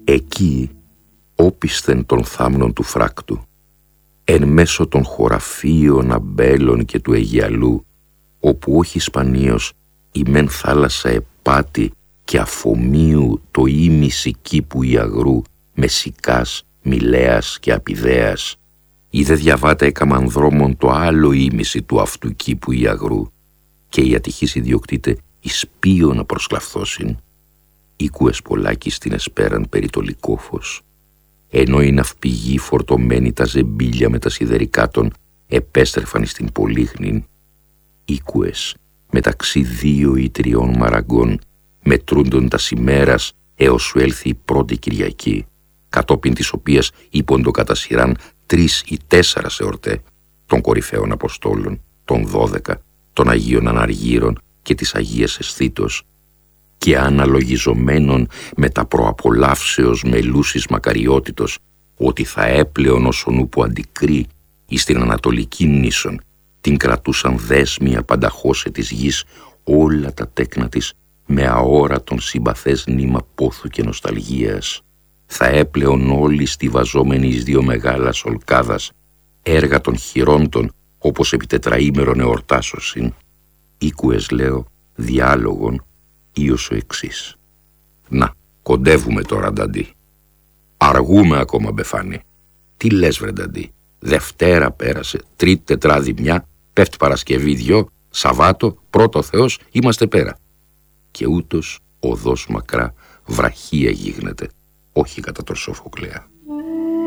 Εκεί, όπισθεν των θάμνων του φράκτου, εν μέσω των χωραφίων αμπέλων και του Αιγιαλού, όπου όχι σπανίως η μεν θάλασσα επάτη και αφομίου το ήμιση κήπου Ιαγρού με Σικάς, Μιλέας και Απιδέας, ή δε διαβάται έκαμαν δρόμον το άλλο ήμιση του αυτού κήπου Ιαγρού, και οι ατυχείς ιδιοκτήτε εις ποιο να προσκλαφθώσιν. Οίκουες πολλάκις την εσπέραν περί το Λυκόφος, ενώ οι ναυπηγοί φορτωμένοι τα ζεμπίλια με τα σιδερικάτων επέστρεφαν εις την Πολύχνην. Οίκουες μεταξύ 2 ή 3 μαραγκών μετρούντον τα ημέρας έως σου έλθει η πρώτη Κυριακή, κατόπιν της οποίας ύποντο κατά σειράν 3 ή 4 εορτέ των κορυφαίων Αποστόλων, των 12, των Αγίων Αναργύρων και της Αγίας Αισθήτος, και αναλογιζομένων με τα προαπολαύσεως μελούσης μακαριότητος, ότι θα έπλεον όσον ούπο αντικρεί εις την Ανατολική νήσον, την κρατούσαν δέσμια πανταχώσε της γης όλα τα τέκνα της με αόρατον συμπαθές νήμα πόθου και νοσταλγίας. Θα έπλεον όλοι στιβαζόμενοι εις 2 μεγάλας ολκάδας, έργα των χειρόντων, όπως επί τετραήμερον εορτάσωσιν. Οίκουες, λέω, διάλογον ίως ο εξής. Να, κοντεύουμε τώρα, Νταντή. Αργούμε ακόμα, Μπεφάνη. Τι λες, βρε Νταντή? Δευτέρα πέρασε, Τρίτη τετράδι μια, πέφτει Παρασκευή 2, Σαββάτο, πρώτο Θεός, είμαστε πέρα. Και ούτως οδός μακρά βραχία γίγνεται, όχι κατά τον Σοφοκλέα.